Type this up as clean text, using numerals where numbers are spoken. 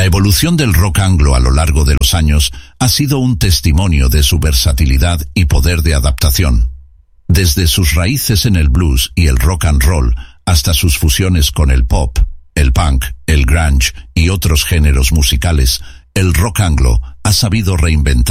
La evolución del rock anglo a lo largo de los años ha sido un testimonio de su versatilidad y poder de adaptación. Desde sus raíces en el blues y el rock and roll hasta sus fusiones con el pop, el punk, el grunge y otros géneros musicales, el rock anglo ha sabido reinventar